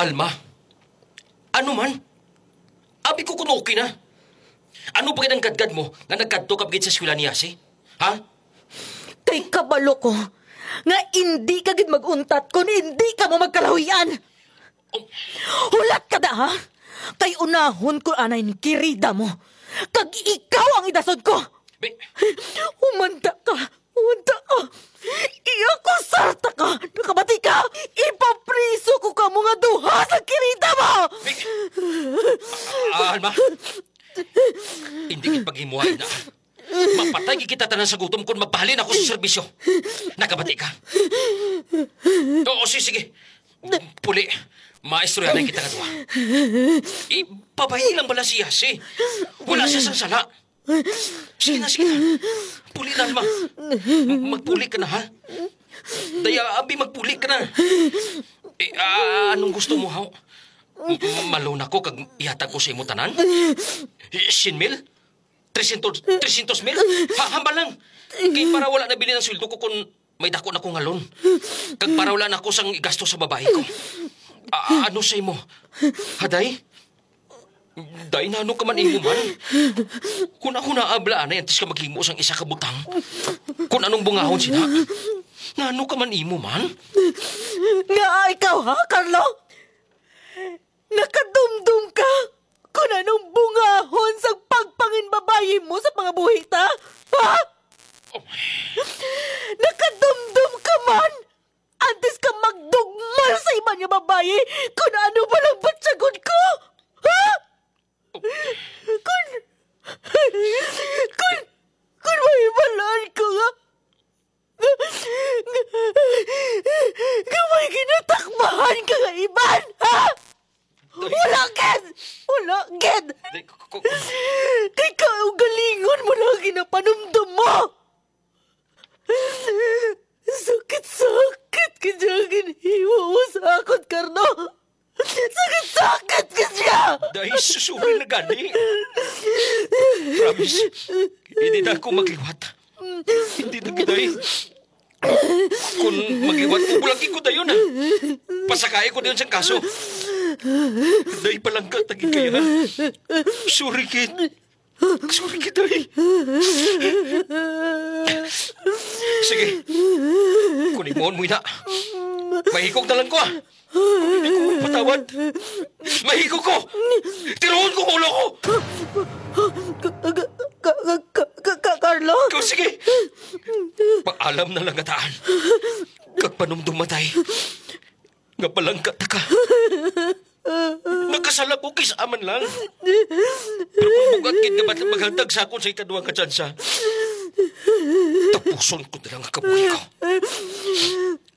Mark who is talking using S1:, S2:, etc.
S1: Alma, ano man? Abi ko kung okay na. Ano pa ang gadgad mo nga nagkadto ka sa eskwela ni Yasi? Ha?
S2: Kay kabalo ko, nga hindi ka gid maguntat kung hindi ka mo magkalawian.
S1: Oh,
S2: Hulat ka da, ha? Kay unahon ko anay ni kirida mo. Kag ikaw ang idasod ko.
S1: be,
S2: Umanda ka. Iya ko sarta ka. Nakabati ka. Ipapriso ko ka mga duha sa kirida mo.
S1: be. Alma, hindi kit paghimuhay na. Mapatay kita tanan sa gutom kung magpahalin ako sa serbisyo. Nakabati ka? Oo, sige. Puli, maestro yan ay kita katuwa. Ipabahin lang bala si Yasi. Wala siya sang sala. Sige na. Puli na, Alma. Magpuli ka na, ha? Daya, abi, magpuli ka na. Anong gusto mo, ha? Malone ako kag ihatag ko sa imo tanan? 100 mil? 300 mil? Hamba lang. Kay para wala na bilhin ang sweldo ko kung may dako na kong alon. Kag para wala na ako sang gasto sa babae ko. Ano sa imo? Haday? Day na ano ka man imo man? Kung ako naablaan na yantis ka maghimo sang isa ka butang. Kung anong bungahon sila? Na ano ka man imo man?
S2: Nga ikaw, ha, Carlo? Nakadumdum ka kung anong bungahon sa pagpangin babae mo sa mga buhita? Ha? Nakadumdum ka man? Antes ka magdugmal sa iba niya babae kung ano ba lang batsagod ko? Ha? Kung may balaan ko nga may ginatakbahan ka nga iban, ha? Wala, Ged! Kay kaugalingon mo lang ginapanumdum mo! Sakit ka dyan ginhiwa mo sa akot, Carlo! Sakit ka dyan!
S1: Dahil susuri na gani. Promise, hindi na ako magliwat. Hindi na giday. Kung magliwat mo, bulagin ko dayon, ha? Pasakay ko dayon sa kaso. Dahil palang ka, tagin kaya. Sorry, kid. Sorry, kid, dahil. Sige. Kunimon mo na. Mahikog na lang ko, ha? Hindi ko patawad. Mahikog ko! Tinuhon ko ulo ko!
S2: Carlo?
S1: Ikaw, sige. Pag-alam na lang ataan. Kagpanumdumatay. Nga palang kataka. Nakasala ko kisa aman lang. Pero kung bugat kit nga ba't maghantag sa akon sa ikaduang katsansa, tapuson ko na lang ang kabuhi ko.